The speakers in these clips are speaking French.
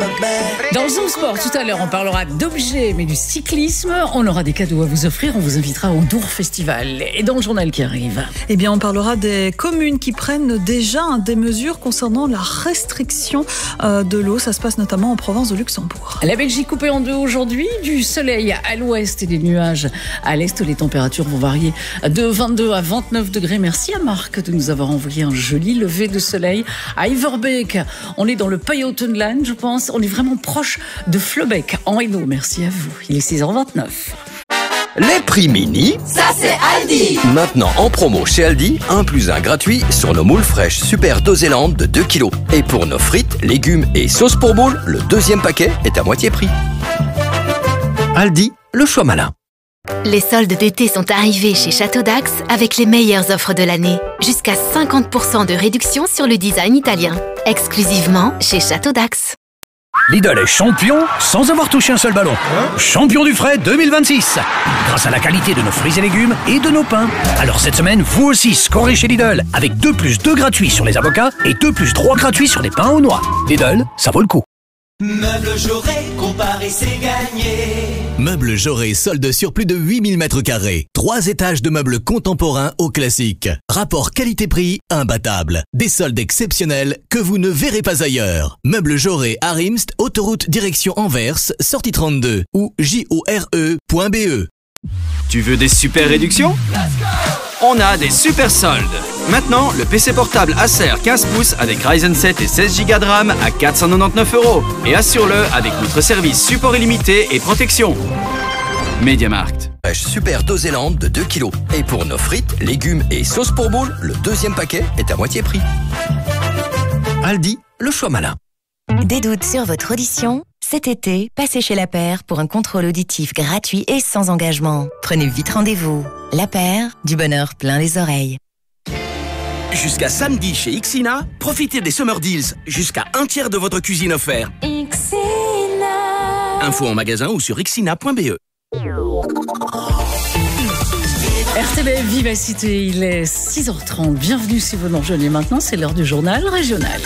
Dans Zoom Sport, tout à l'heure, on parlera d'objets, mais du cyclisme. On aura des cadeaux à vous offrir. On vous invitera au Dour Festival. Et dans le journal qui arrive, eh bien, on parlera des communes qui prennent déjà des mesures concernant la restriction de l'eau. Ça se passe notamment en province de Luxembourg. La Belgique coupée en deux aujourd'hui. Du soleil à l'ouest et des nuages à l'est. Les températures vont varier de 22 à 29 degrés. Merci à Marc de nous avoir envoyé un joli lever de soleil à Iverbeek. On est dans le Pajottenland, je pense. On est vraiment proche de Flobeck en Hainaut. Merci à vous. Il est 6h29. Les prix mini, ça c'est Aldi. Maintenant en promo chez Aldi, 1 + 1 gratuit sur nos moules fraîches Super Dosélande de 2 kg. Et pour nos frites, légumes et sauces pour boules, le deuxième paquet est à moitié prix. Aldi, le choix malin. Les soldes d'été sont arrivés chez Château d'Axe avec les meilleures offres de l'année. Jusqu'à 50% de réduction sur le design italien. Exclusivement chez Château d'Axe. Lidl est champion sans avoir touché un seul ballon. Champion du frais 2026. Grâce à la qualité de nos fruits et légumes et de nos pains. Alors cette semaine, vous aussi scorez chez Lidl avec 2 + 2 gratuits sur les avocats et 2 + 3 gratuits sur les pains aux noix. Lidl, ça vaut le coup. Meubles Jaurès, comparer c'est gagné. Meubles Jaurès, solde sur plus de 8000 m². 3 étages de meubles contemporains au classique. Rapport qualité-prix imbattable. Des soldes exceptionnels que vous ne verrez pas ailleurs. Meubles Jaurès à Rimst, autoroute direction Anvers, sortie 32 ou jore.be. Tu veux des super réductions? On a des super soldes. Maintenant, le PC portable Acer 15 pouces avec Ryzen 7 et 16 Go de RAM à 499 €. Et assure-le avec notre service support illimité et protection. MediaMarkt. Fraîche Super Dosélande de 2 kg. Et pour nos frites, légumes et sauces pour boules, le deuxième paquet est à moitié prix. Aldi, le choix malin. Des doutes sur votre audition? Cet été, passez chez La Paire pour un contrôle auditif gratuit et sans engagement. Prenez vite rendez-vous. La Paire, du bonheur plein les oreilles. Jusqu'à samedi chez Ixina, profitez des Summer Deals. Jusqu'à un tiers de votre cuisine offert. Ixina. Info en magasin ou sur ixina.be. RTBF Vivacité, il est 6h30. Bienvenue si vous nous rejoignez maintenant. C'est l'heure du journal régional.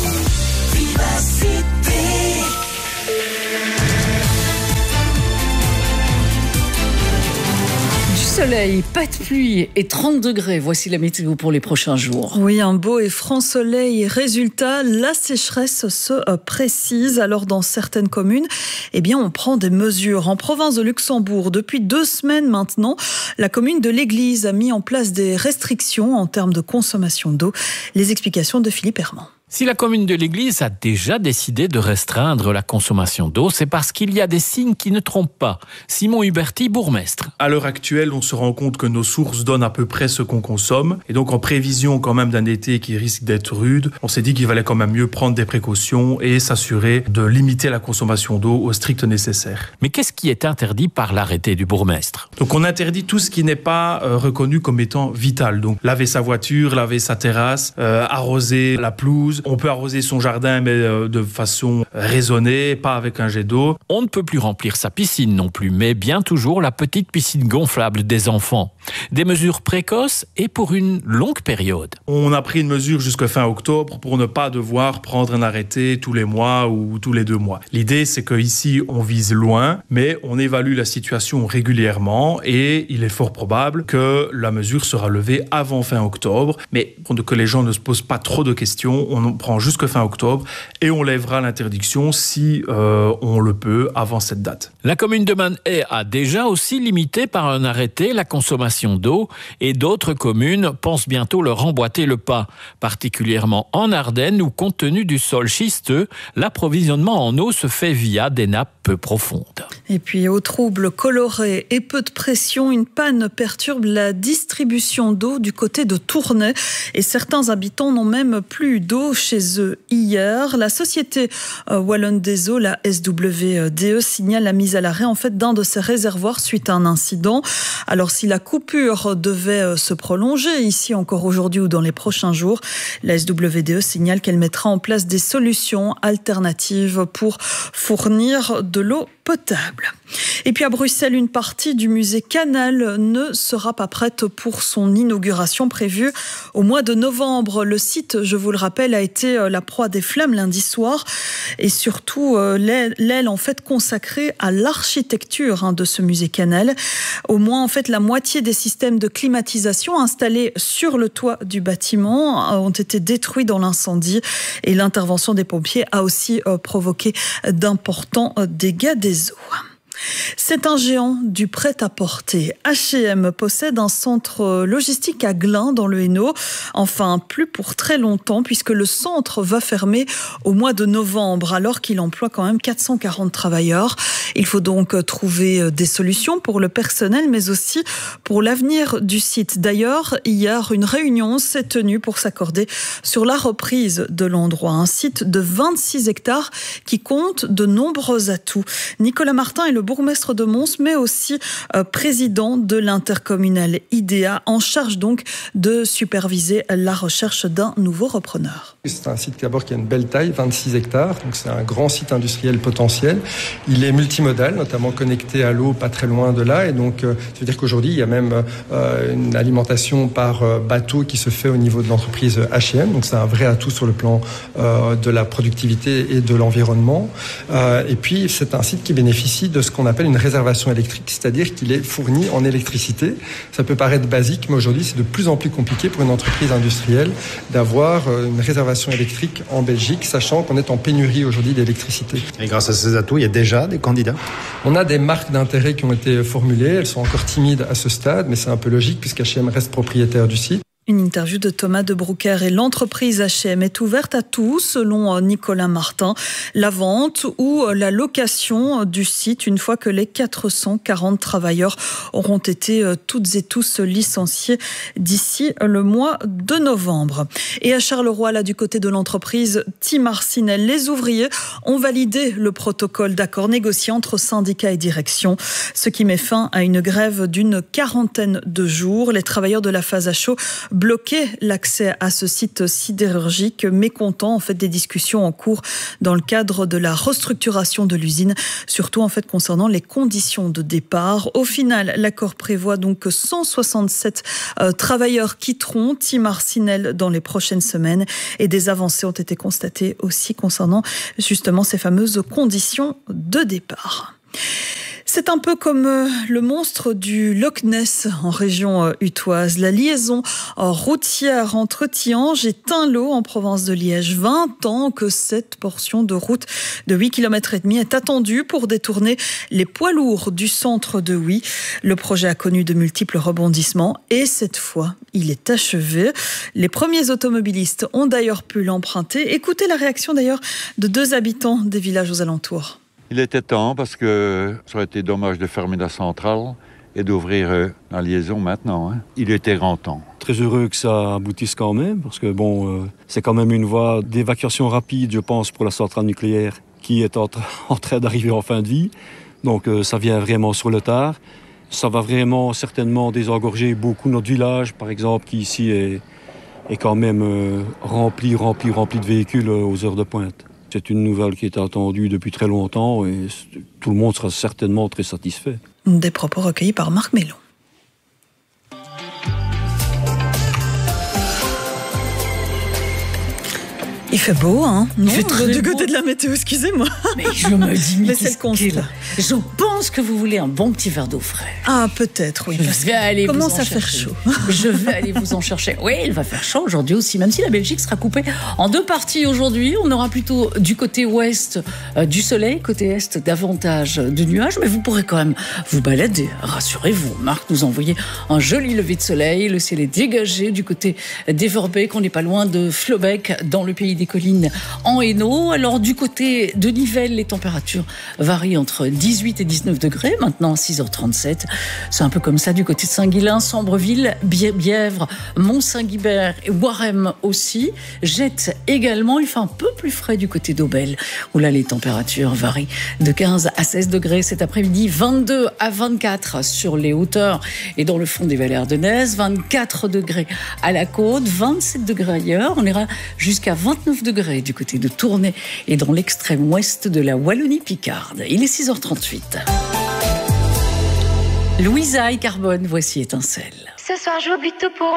Soleil, pas de pluie et 30 degrés. Voici la météo pour les prochains jours. Oui, un beau et franc soleil. Résultat, la sécheresse se précise. Alors, dans certaines communes, eh bien, on prend des mesures. En province de Luxembourg, depuis 2 semaines maintenant, la commune de l'Église a mis en place des restrictions en termes de consommation d'eau. Les explications de Philippe Herman. Si la commune de l'Église a déjà décidé de restreindre la consommation d'eau, c'est parce qu'il y a des signes qui ne trompent pas. Simon Huberti, bourgmestre. À l'heure actuelle, on se rend compte que nos sources donnent à peu près ce qu'on consomme. Et donc, en prévision quand même d'un été qui risque d'être rude, on s'est dit qu'il valait quand même mieux prendre des précautions et s'assurer de limiter la consommation d'eau au strict nécessaire. Mais qu'est-ce qui est interdit par l'arrêté du bourgmestre? Donc, on interdit tout ce qui n'est pas reconnu comme étant vital. Donc, laver sa voiture, laver sa terrasse, arroser la pelouse. On peut arroser son jardin, mais de façon raisonnée, pas avec un jet d'eau. On ne peut plus remplir sa piscine non plus, mais bien toujours la petite piscine gonflable des enfants. Des mesures précoces et pour une longue période. On a pris une mesure jusqu'à fin octobre pour ne pas devoir prendre un arrêté tous les mois ou tous les 2 mois. L'idée, c'est qu'ici, on vise loin, mais on évalue la situation régulièrement et il est fort probable que la mesure sera levée avant fin octobre. Mais pour que les gens ne se posent pas trop de questions, on prend jusqu'à fin octobre et on lèvera l'interdiction si on le peut avant cette date. La commune de Manet a déjà aussi limité par un arrêté la consommation d'eau et d'autres communes pensent bientôt leur emboîter le pas, particulièrement en Ardennes où, compte tenu du sol schisteux, l'approvisionnement en eau se fait via des nappes peu profondes. Et puis, aux troubles colorés et peu de pression, une panne perturbe la distribution d'eau du côté de Tournai et certains habitants n'ont même plus d'eau chez eux hier. La société wallonne des eaux, la SWDE, signale la mise à l'arrêt d'un de ses réservoirs suite à un incident. Alors, si la coupure devait se prolonger ici encore aujourd'hui ou dans les prochains jours, la SWDE signale qu'elle mettra en place des solutions alternatives pour fournir de l'eau potable. Et puis à Bruxelles, une partie du musée Canal ne sera pas prête pour son inauguration prévue au mois de novembre. Le site, je vous le rappelle, a été la proie des flammes lundi soir et surtout l'aile en fait consacrée à l'architecture de ce musée Canal. Au moins en fait la moitié des systèmes de climatisation installés sur le toit du bâtiment ont été détruits dans l'incendie et l'intervention des pompiers a aussi provoqué d'importants dégâts des eaux. C'est un géant du prêt-à-porter. H&M possède un centre logistique à Glun dans le Hainaut. Enfin, plus pour très longtemps puisque le centre va fermer au mois de novembre alors qu'il emploie quand même 440 travailleurs. Il faut donc trouver des solutions pour le personnel mais aussi pour l'avenir du site. D'ailleurs, hier, une réunion s'est tenue pour s'accorder sur la reprise de l'endroit. Un site de 26 hectares qui compte de nombreux atouts. Nicolas Martin est le bourgmestre de Mons, mais aussi président de l'intercommunal IDEA, en charge donc de superviser la recherche d'un nouveau repreneur. C'est un site d'abord qui a une belle taille, 26 hectares, donc c'est un grand site industriel potentiel. Il est multimodal, notamment connecté à l'eau pas très loin de là, et donc ça veut dire qu'aujourd'hui il y a même une alimentation par bateau qui se fait au niveau de l'entreprise H&M, donc c'est un vrai atout sur le plan de la productivité et de l'environnement. Et puis c'est un site qui bénéficie de ce qu'on appelle une réservation électrique, c'est-à-dire qu'il est fourni en électricité. Ça peut paraître basique, mais aujourd'hui c'est de plus en plus compliqué pour une entreprise industrielle d'avoir une réservation électrique en Belgique, sachant qu'on est en pénurie aujourd'hui d'électricité. Et grâce à ces atouts, il y a déjà des candidats ? On a des marques d'intérêt qui ont été formulées, elles sont encore timides à ce stade, mais c'est un peu logique puisqu'H&M reste propriétaire du site. Une interview de Thomas de Broucker et l'entreprise H&M est ouverte à tous, selon Nicolas Martin. La vente ou la location du site, une fois que les 440 travailleurs auront été toutes et tous licenciés d'ici le mois de novembre. Et à Charleroi, là, du côté de l'entreprise Tim Arsinel, les ouvriers ont validé le protocole d'accord négocié entre syndicats et direction, ce qui met fin à une grève d'une 40aine de jours. Les travailleurs de la phase à chaud bloquer l'accès à ce site sidérurgique, mécontent en fait des discussions en cours dans le cadre de la restructuration de l'usine, surtout en fait concernant les conditions de départ. Au final, l'accord prévoit donc que 167 travailleurs quitteront Tim Arsinel dans les prochaines semaines et des avancées ont été constatées aussi concernant justement ces fameuses conditions de départ. C'est un peu comme le monstre du Loch Ness en région hutoise. La liaison routière entre Tihange et Tinlot en province de Liège. 20 ans que cette portion de route de 8,5 km est attendue pour détourner les poids lourds du centre de Huy. Le projet a connu de multiples rebondissements et cette fois, il est achevé. Les premiers automobilistes ont d'ailleurs pu l'emprunter. Écoutez la réaction d'ailleurs de 2 habitants des villages aux alentours. Il était temps parce que ça aurait été dommage de fermer la centrale et d'ouvrir la liaison maintenant. Il était grand temps. Très heureux que ça aboutisse quand même parce que c'est quand même une voie d'évacuation rapide, je pense, pour la centrale nucléaire qui est en train d'arriver en fin de vie. Donc ça vient vraiment sur le tard. Ça va vraiment certainement désengorger beaucoup notre village, par exemple, qui ici est quand même rempli de véhicules aux heures de pointe. C'est une nouvelle qui est attendue depuis très longtemps et tout le monde sera certainement très satisfait. Des propos recueillis par Marc Mellon. Il fait beau, hein? Non, du côté de la météo, excusez-moi. Mais je me dis, mais c'est le constat. Je pense que vous voulez un bon petit verre d'eau frais. Ah, peut-être, oui. Je vais aller commence à faire chaud. Je vais aller vous en chercher. Oui, il va faire chaud aujourd'hui aussi, même si la Belgique sera coupée en 2 parties aujourd'hui. On aura plutôt du côté ouest du soleil, côté est davantage de nuages, mais vous pourrez quand même vous balader. Rassurez-vous, Marc nous a envoyé un joli lever de soleil. Le ciel est dégagé du côté d'Everbeek. On n'est pas loin de Flobeck, dans le pays des collines en Hainaut. Alors du côté de Nivelles, les températures varient entre 18 et 19 degrés, maintenant à 6h37. C'est un peu comme ça du côté de Saint-Guilain, Sambreville, Bièvre, Mont-Saint-Guibert et Warem aussi. Jette également, il fait un peu plus frais du côté d'Aubel, où là les températures varient de 15 à 16 degrés cet après-midi, 22 à 24 sur les hauteurs et dans le fond des vallées ardennaises, 24 degrés à la côte, 27 degrés ailleurs. On ira jusqu'à 29 degrés du côté de Tournai et dans l'extrême ouest de la Wallonie-Picarde. Il est 6h38. Louisa et Carbone, voici Étincelle. Ce soir, je joue plutôt pour